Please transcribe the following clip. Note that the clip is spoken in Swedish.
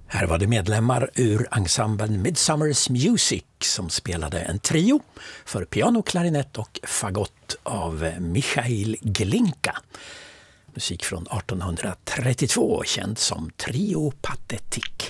Här var det medlemmar ur ensemblen Midsummer's Music som spelade en trio för piano, klarinett och fagott av Michail Glinka. Musik från 1832, känd som Trio Pathetique.